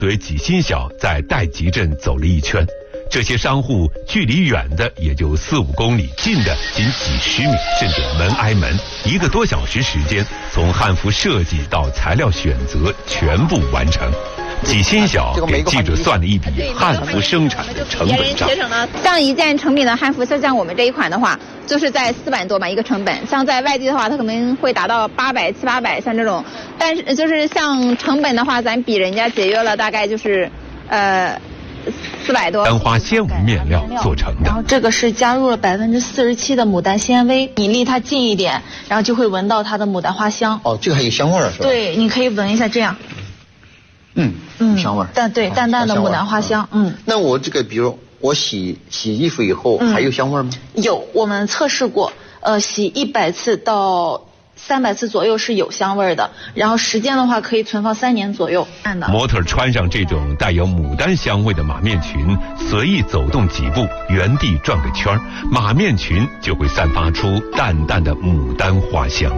随纪新晓在代集镇走了一圈，这些商户距离远的也就4-5公里，近的仅几十米，甚至门挨门，1个多小时时间，从汉服设计到材料选择全部完成。纪新晓给记者算了一笔汉服生产的成本账。 像一件成品的汉服，像我们这一款的话，就是在400多吧一个成本。像在外地的话，它可能会达到800、700-800，像这种。但是就是像成本的话，咱比人家节约了大概就是400多。 丹花纤维面料做成的， 然后这个是加入了47%的牡丹纤维，你离它近一点，然后就会闻到它的牡丹花香。 哦，这个还有香味儿是吧？ 对，你可以闻一下这样。 香味儿。 淡淡的牡丹花香。 那我这个比如我洗衣服以后还有香味吗？ 有，我们测试过，洗100次到300次左右是有香味的，然后时间的话可以存放3年左右。 模特穿上这种带有牡丹香味的马面裙，随意走动几步，原地转个圈，马面裙就会散发出淡淡的牡丹花香。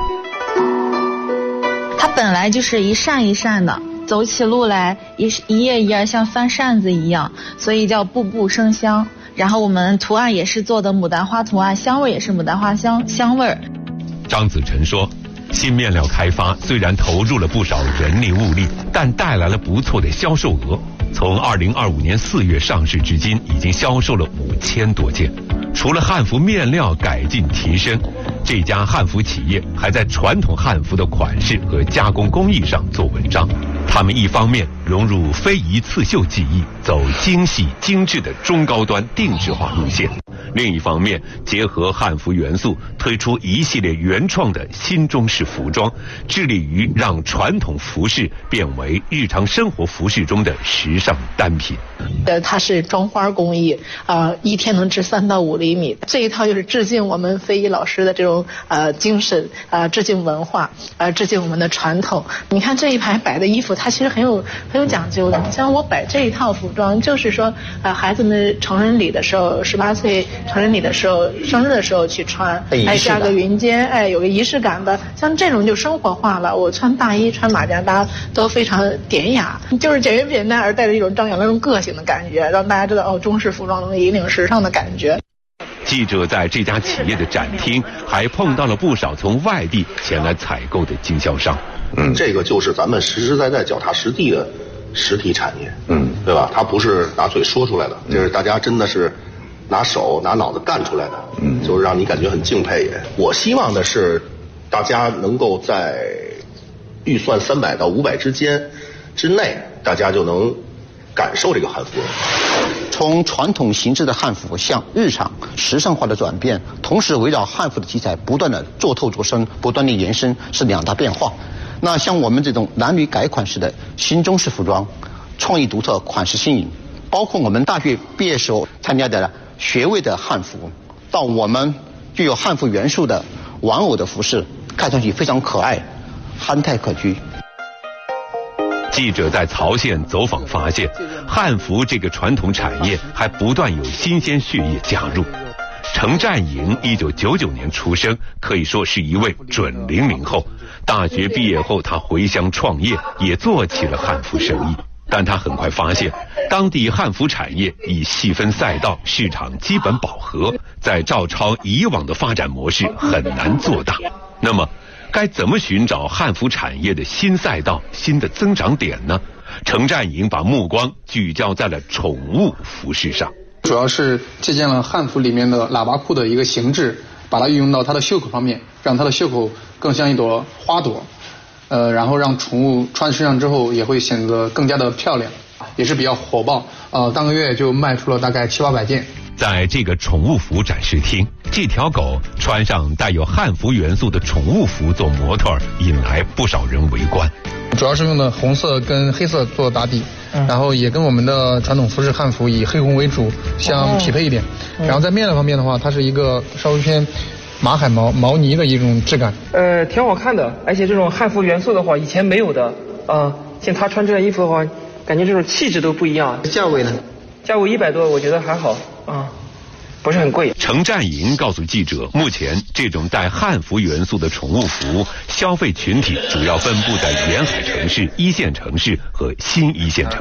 它本来就是一扇一扇的，走起路来一页一页像翻扇子一样，所以叫步步生香。然后我们图案也是做的牡丹花图案，香味也是牡丹花香味。 张子晨说，新面料开发虽然投入了不少人力物力，但带来了不错的销售额。从2025年4月上市至今，已经销售了5000多件。除了汉服面料改进提升，这家汉服企业还在传统汉服的款式和加工工艺上做文章。他们一方面融入非遗刺绣技艺，走精细精致的中高端定制化路线，另一方面结合汉服元素，推出一系列原创的新中式服装，致力于让传统服饰变为日常生活服饰中的时尚单品。 它是装花工艺，一天能织3到5厘米。这一套就是致敬我们非遗老师的这种精神，致敬文化，致敬我们的传统。你看这一排摆的衣服，它其实很有讲究的。像我摆这一套服装，就是说孩子们成人礼的时候，18岁成人礼的时候，生日的时候去穿，加个云肩，有个仪式感的。像这种就生活化了，我穿大衣穿马甲搭都非常典雅，就是简约简单而带着一种张扬那种个性的感觉，让大家知道中式服装能引领时尚的感觉。 记者在这家企业的展厅还碰到了不少从外地前来采购的经销商。 这个就是咱们实实在在脚踏实地的实体产业，对吧？它不是拿嘴说出来的，就是大家真的是拿手拿脑子干出来的，就是让你感觉很敬佩也。我希望的是，大家能够在预算300到500之内，大家就能感受这个汉服。 从传统形制的汉服向日常时尚化的转变，同时围绕汉服的题材不断的做透做深，不断的延伸，是2大变化。那像我们这种男女改款式的新中式服装，创意独特，款式新颖，包括我们大学毕业时候参加的学位的汉服，到我们具有汉服元素的玩偶的服饰，看上去非常可爱，憨态可掬。 记者在曹县走访发现，汉服这个传统产业还不断有新鲜血液加入。程占莹1999年出生，可以说是一位准00后。大学毕业后，他回乡创业，也做起了汉服生意。但他很快发现，当地汉服产业已细分赛道，市场基本饱和，在照抄以往的发展模式很难做大。那么该怎么寻找汉服产业的新赛道、新的增长点呢？程占莹把目光聚焦在了宠物服饰上， 主要是借鉴了汉服里面的喇叭裤的一个形制，把它运用到它的袖口方面，让它的袖口更像一朵花朵，然后让宠物穿身上之后也会显得更加的漂亮，也是比较火爆，当个月就卖出了大概700-800件。 在这个宠物服展示厅，这条狗穿上带有汉服元素的宠物服做模特，引来不少人围观。 主要是用的红色跟黑色做打底，然后也跟我们的传统服饰汉服以黑红为主相匹配一点。然后在面料方面的话，它是一个稍微偏马海毛呢的一种质感。 挺好看的，而且这种汉服元素的话以前没有的，像他穿这件衣服的话，感觉这种气质都不一样。 价位呢？ 价位100多，我觉得还好不是很贵。 程占莹告诉记者，目前这种带汉服元素的宠物服消费群体主要分布在沿海城市、1线城市和新1线城